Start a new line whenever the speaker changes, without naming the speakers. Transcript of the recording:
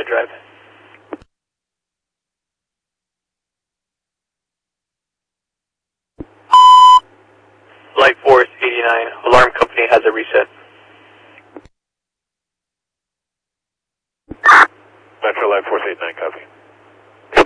Drive. Light Force 89, alarm company has a reset.
Metro Light Force 89, copy.